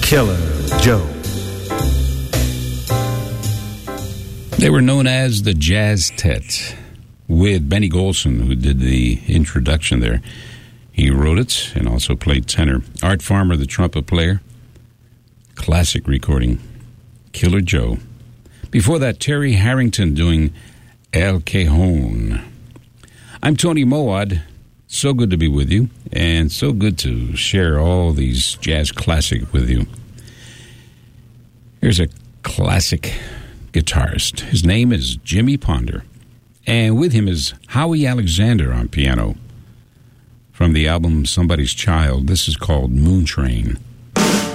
Killer Joe. They were known as the Jazztet, with Benny Golson, who did the introduction there. He wrote it and also played tenor. Art Farmer, the trumpet player. Classic recording, Killer Joe. Before that, Terry Harrington doing El Cajon. I'm Tony Mowad. So good to be with you, and so good to share all these jazz classics with you. Here's a classic guitarist. His name is Jimmy Ponder, and with him is Howie Alexander on piano. From the album Somebody's Child, this is called Moon Train.